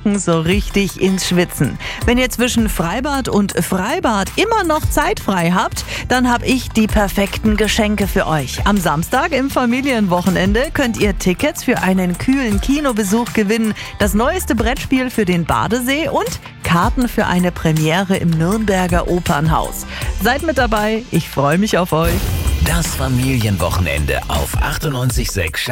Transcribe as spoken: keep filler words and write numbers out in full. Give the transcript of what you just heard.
Franken so richtig ins Schwitzen. Wenn ihr zwischen Freibad und Freibad immer noch Zeit frei habt, dann habe ich die perfekten Geschenke für euch. Am Samstag im Familienwochenende könnt ihr Tickets für einen kühlen Kinobesuch gewinnen, das neueste Brettspiel für den Badesee und Karten für eine Premiere im Nürnberger Opernhaus. Seid mit dabei, ich freue mich auf euch. Das Familienwochenende auf achtundneunzig Komma sechs